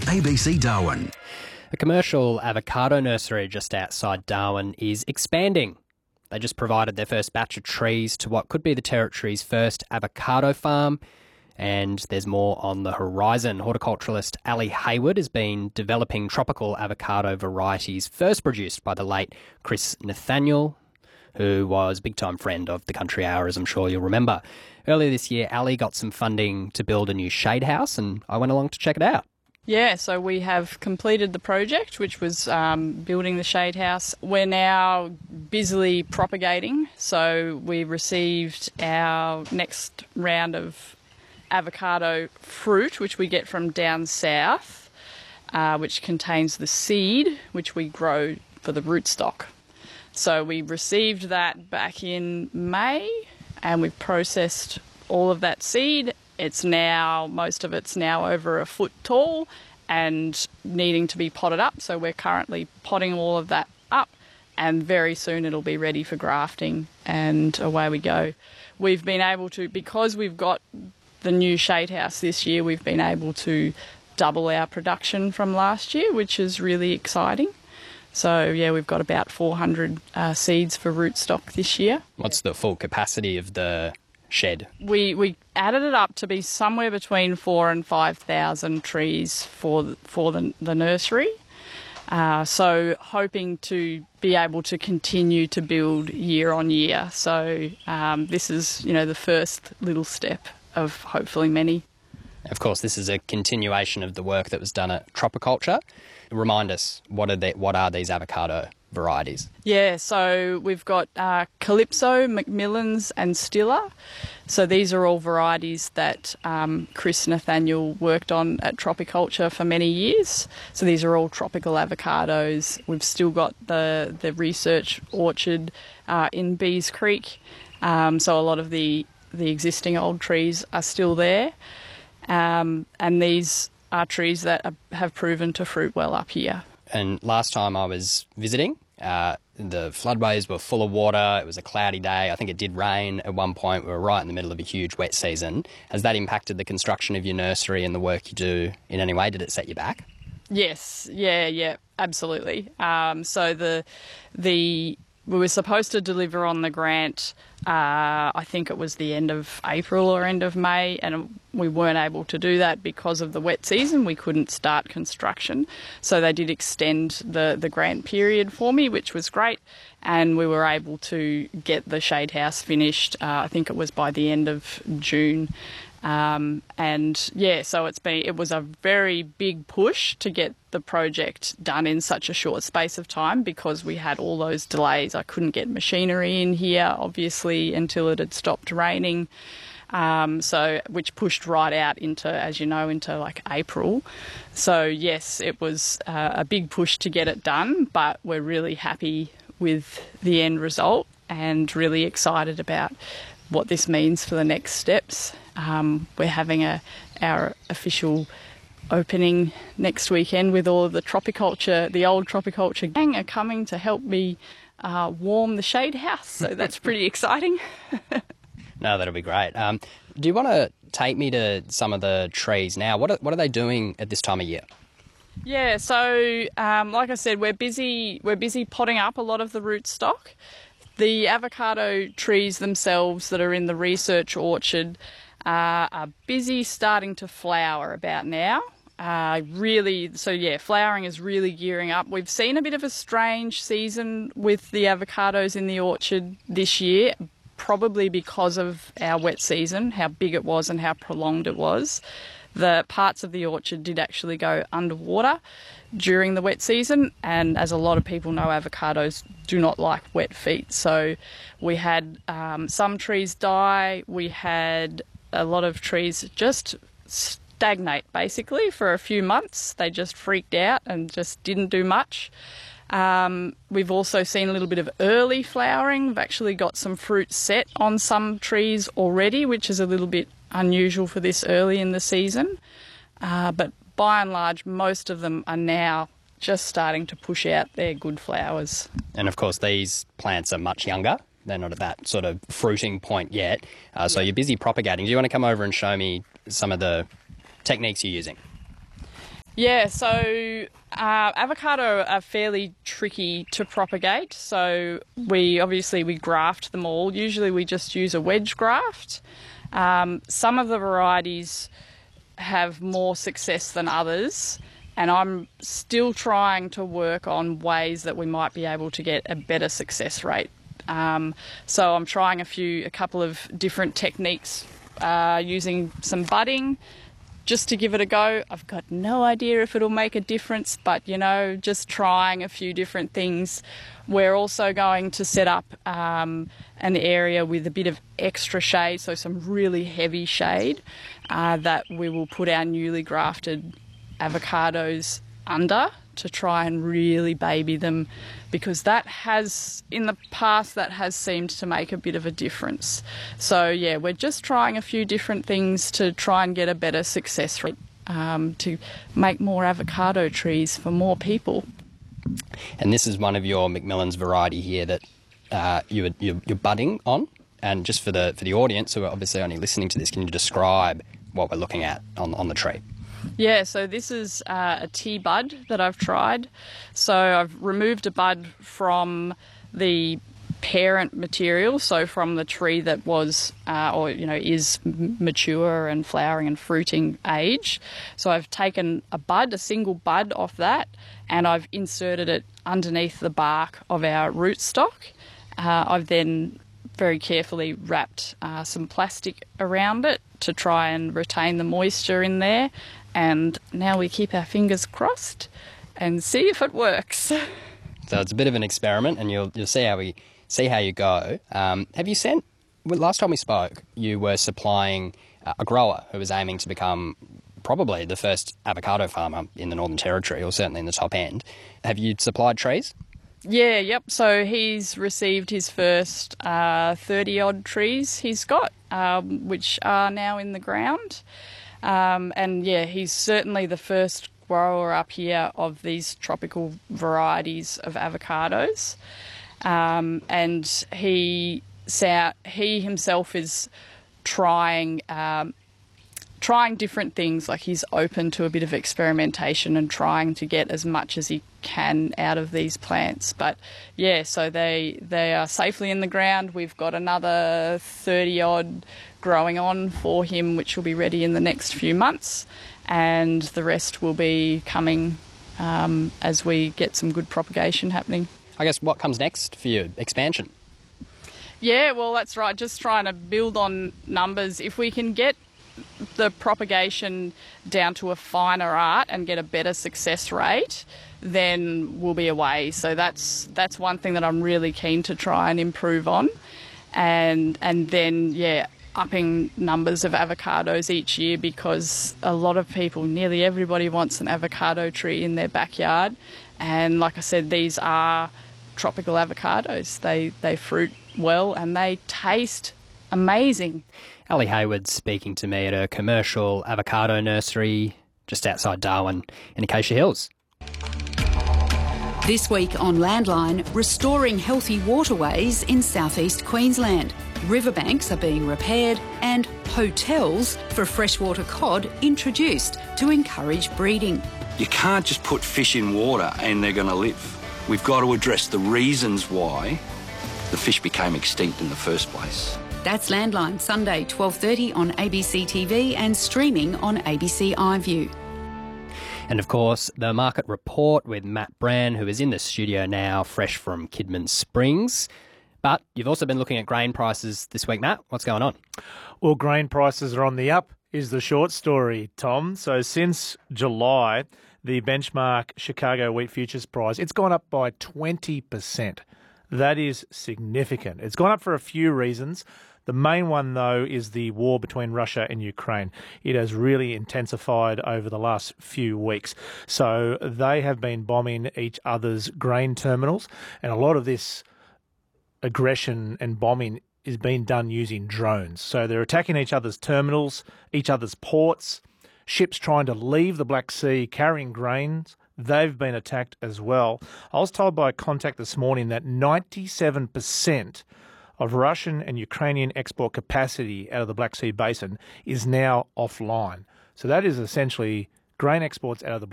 ABC Darwin. A commercial avocado nursery just outside Darwin is expanding. They just provided their first batch of trees to what could be the territory's first avocado farm, and there's more on the horizon. Horticulturalist Ali Hayward has been developing tropical avocado varieties first produced by the late Chris Nathaniel, who was a big-time friend of the Country Hour, as I'm sure you'll remember. Earlier this year, Ali got some funding to build a new shade house, and I went along to check it out. Yeah, so we have completed the project, which was building the shade house. We're now busily propagating, so we received our next round of avocado fruit, which we get from down south, which contains the seed, which we grow for the rootstock. So we received that back in May, and we've processed all of that seed. Most of it's now over a foot tall and needing to be potted up. So we're currently potting all of that up, and very soon it'll be ready for grafting, and away we go. We've been able to, because we've got the new shade house this year, we've been able to double our production from last year, which is really exciting. So, yeah, we've got about 400 seeds for rootstock this year. What's the full capacity of the shed? We added it up to be somewhere between 4,000 and 5,000 trees for the nursery. So hoping to be able to continue to build year on year. So this is, the first little step of hopefully many. Of course, this is a continuation of the work that was done at Tropiculture. Remind us, what are these avocado varieties? Yeah, so we've got Calypso, Macmillan's and Stilla. So these are all varieties that Chris Nathaniel worked on at Tropiculture for many years. So these are all tropical avocados. We've still got the research orchard in Bees Creek. So a lot of the existing old trees are still there. And these are trees that have proven to fruit well up here. And last time I was visiting, the floodways were full of water. It was a cloudy day. I think it did rain at one point. We were right in the middle of a huge wet season. Has that impacted the construction of your nursery and the work you do in any way? Did it set you back? Yes. Yeah, absolutely. So we were supposed to deliver on the grant, I think it was the end of April or end of May, and we weren't able to do that because of the wet season. We couldn't start construction. So they did extend the grant period for me, which was great, and we were able to get the shade house finished, I think it was by the end of June. So it was a very big push to get the project done in such a short space of time because we had all those delays. I couldn't get machinery in here, obviously, until it had stopped raining. Which pushed right out into like April. So yes, it was a big push to get it done, but we're really happy with the end result and really excited about what this means for the next steps. We're having our official opening next weekend with all of the old Tropiculture gang are coming to help me warm the shade house. So that's pretty exciting. No, that'll be great. Do you want to take me to some of the trees now? What are they doing at this time of year? Yeah, so like I said, we're busy potting up a lot of the rootstock. The avocado trees themselves that are in the research orchard are busy starting to flower about now. Flowering is really gearing up. We've seen a bit of a strange season with the avocados in the orchard this year, probably because of our wet season, how big it was and how prolonged it was. The parts of the orchard did actually go underwater during the wet season, and as a lot of people know, avocados do not like wet feet. So we had some trees die. We had a lot of trees just stagnate basically for a few months. They just freaked out and just didn't do much. We've also seen a little bit of early flowering. We've actually got some fruit set on some trees already, which is a little bit unusual for this early in the season. But by and large, most of them are now just starting to push out their good flowers. And of course, these plants are much younger. They're not at that sort of fruiting point yet. So you're busy propagating. Do you want to come over and show me some of the techniques you're using? Yeah, so avocado are fairly tricky to propagate. So we graft them all. Usually we just use a wedge graft. Some of the varieties have more success than others, and I'm still trying to work on ways that we might be able to get a better success rate. So I'm trying a couple of different techniques, using some budding just to give it a go. I've got no idea if it'll make a difference, but just trying a few different things. We're also going to set up an area with a bit of extra shade, so some really heavy shade, that we will put our newly grafted avocados under to try and really baby them, because in the past that has seemed to make a bit of a difference. So yeah, we're just trying a few different things to try and get a better success rate, to make more avocado trees for more people. And this is one of your McMillan's variety here that you're budding on. And just for the audience who are obviously only listening to this, can you describe what we're looking at on the tree? Yeah, so this is a tea bud that I've tried. So I've removed a bud from the parent material, so from the tree that was is mature and flowering and fruiting age. So I've taken a single bud off that, and I've inserted it underneath the bark of our rootstock. I've then very carefully wrapped some plastic around it to try and retain the moisture in there. And now we keep our fingers crossed and see if it works. So it's a bit of an experiment, and you'll see how you go. Have you sent? Well, last time we spoke, you were supplying a grower who was aiming to become probably the first avocado farmer in the Northern Territory, or certainly in the top end. Have you supplied trees? Yeah, yep. So he's received his first 30-odd trees he's got, which are now in the ground. And yeah, he's certainly the first grower up here of these tropical varieties of avocados. And he himself is trying different things. Like, he's open to a bit of experimentation and trying to get as much as he can out of these plants. But yeah, so they are safely in the ground. We've got another 30-odd growing on for him, which will be ready in the next few months, and the rest will be coming as we get some good propagation happening. I guess what comes next for you? Expansion? Yeah, well, that's right. Just trying to build on numbers. If we can get the propagation down to a finer art and get a better success rate, then we'll be away. So that's one thing that I'm really keen to try and improve on, and then yeah, upping numbers of avocados each year, because a lot of people, nearly everybody, wants an avocado tree in their backyard. And like I said, these are tropical avocados. They fruit well and they taste amazing. Ali Hayward speaking to me at a commercial avocado nursery just outside Darwin in Acacia Hills. This week on Landline, restoring healthy waterways in southeast Queensland. Riverbanks are being repaired and hotels for freshwater cod introduced to encourage breeding. You can't just put fish in water and they're going to live. We've got to address the reasons why the fish became extinct in the first place. That's Landline, Sunday 12:30 on ABC TV and streaming on ABC iView. And of course, the market report with Matt Brand, who is in the studio now, fresh from Kidman Springs. But you've also been looking at grain prices this week, Matt. What's going on? Well, grain prices are on the up is the short story, Tom. So since July, the benchmark Chicago wheat futures price, it's gone up by 20%. That is significant. It's gone up for a few reasons. The main one, though, is the war between Russia and Ukraine. It has really intensified over the last few weeks. So they have been bombing each other's grain terminals, and a lot of this aggression and bombing is being done using drones. So they're attacking each other's terminals, each other's ports, ships trying to leave the Black Sea carrying grains. They've been attacked as well. I was told by a contact this morning that 97% of Russian and Ukrainian export capacity out of the Black Sea Basin is now offline. So that is essentially grain exports out of the